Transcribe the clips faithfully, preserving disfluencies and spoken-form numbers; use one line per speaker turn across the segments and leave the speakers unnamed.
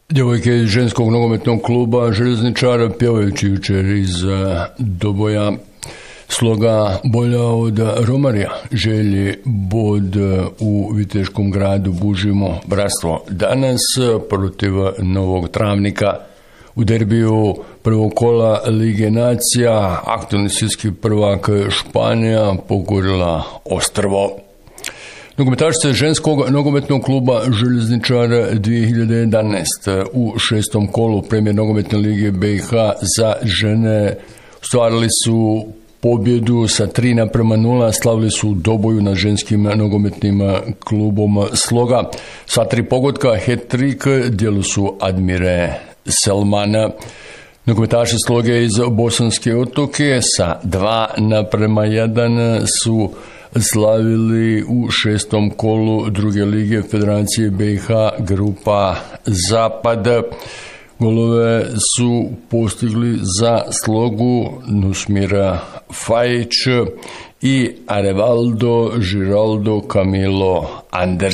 Djevojke iz ženskog nogometnog kluba Željezničara pjevajući jučer iz Doboja sloga bolja od Romarija, želje bod u viteškom gradu Bužimo bratstvo danas protiv Novog Travnika u derbiju prvog kola Lige nacija. Aktualni svjetski prvak Španija pokorila ostrvo. Nogometašice ženskog nogometnog kluba Željezničar dvije hiljade jedanaeste u šestom kolu Premijer nogometne lige B i H za žene ostvarili su pobjedu sa tri naprema nula, slavili su u Doboju nad ženskim nogometnim klubom Sloga. Sva tri pogotka, hat-trick, djelu su Admire Selmana. Nogometaši Sloge iz Bosanske Otoke sa dva naprema jedan su slavili u šestom kolu druge lige Federacije B i H grupa Zapad. Golove su postigli za Slogu Nusmira Fajić i Arevaldo Giraldo Camilo Anders.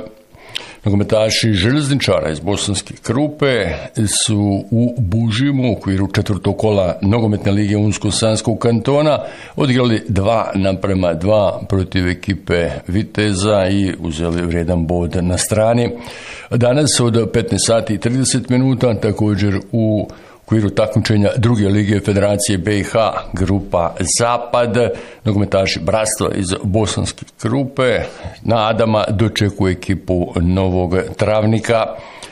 Nogometaši Željezničara iz Bosanske Krupe su u Bužimu u okviru četvrtog kola nogometne lige Unsko-Sanskog kantona odigrali dva naprema dva protiv ekipe Viteza i uzeli vrijedan bod na strani. Danas od petnaest sati i trideset minuta također u okviru takmičenja druge lige Federacije B i H grupa Zapad nogometaši bratstva iz Bosanske Krupe na Adama dočekuje ekipu Novog Travnika.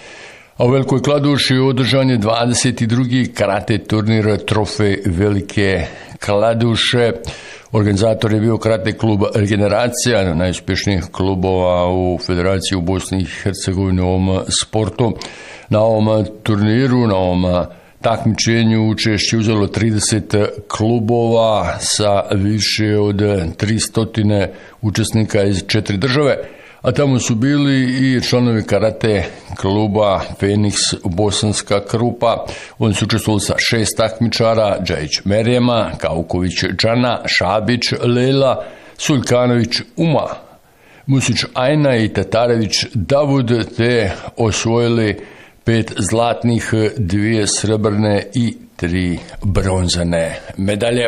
A u Velikoj Kladuši održan je dvadeset drugi karate turnir Trofej Velike Kladuše. Organizator je bio karate klub Regeneracija, najuspješnijih klubova u Federaciji u Bosni i Hercegovini u ovom sportu. Na ovom turniru, na ovom takmičenju učešće uzelo trideset klubova sa više od tristo učesnika iz četiri države, a tamo su bili i članovi karate kluba Feniks Bosanska Krupa. Oni su učestvovali sa šest takmičara: Džajić Merijema, Kauković Džana, Šabić Lela, Suljkanović Uma, Musić Ajna i Tatarević Davud, te osvojili pet zlatnih, dvije srebrne i tri bronzane medalje.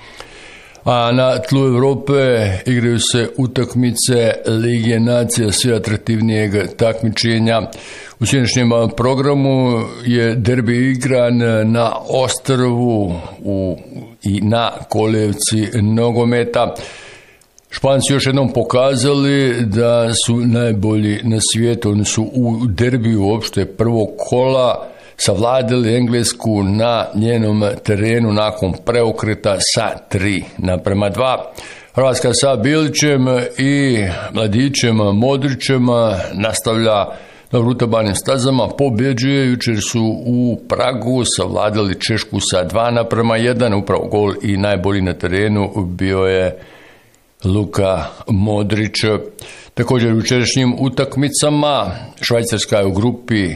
A na tlu Europe igraju se utakmice Lige nacija sve atraktivnijeg takmičenja. U sinoćnjem programu je derbi igran na Ostrvu u, i na kolevci nogometa. Španci još jednom pokazali da su najbolji na svijetu. Oni su u derbiju uopšte prvog kola savladali Englesku na njenom terenu nakon preokreta sa tri naprema dva. Hrvatska sa Bilićem i mladićem Modrićem nastavlja na vrutabanim stazama, pobjeđuje. Jučer su u Pragu savladali Češku sa dva naprema jedan. Upravo gol i najbolji na terenu bio je Luka Modrić. Također u jučerašnjim utakmicama Švajcarska je u grupi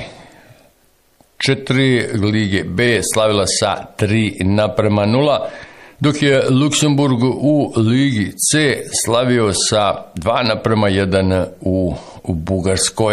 četiri Lige B slavila sa tri naprema nula, dok je Luksemburg u Ligi C slavio sa dva naprema jedan u, u Bugarskoj.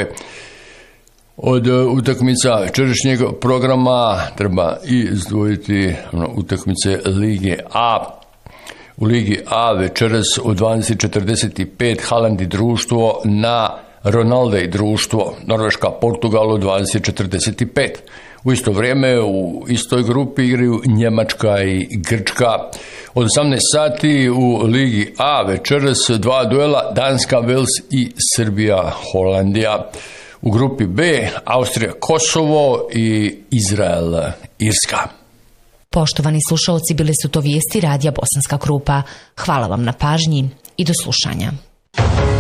Od utakmica jučerašnjeg programa treba i izdvojiti utakmice Lige A. U Ligi A večeras u dvanaest četrdeset pet Haaland i društvo na Ronaldo i društvo. Norveška Portugal u dvanaest četrdeset pet. U isto vrijeme u istoj grupi igraju Njemačka i Grčka. Od osamnaest sati u Ligi A večeras dva duela Danska Vels i Srbija Holandija. U grupi B Austrija Kosovo i Izrael Irska.
Poštovani slušalci, bile su to vijesti radija Bosanska Krupa. Hvala vam na pažnji i do slušanja.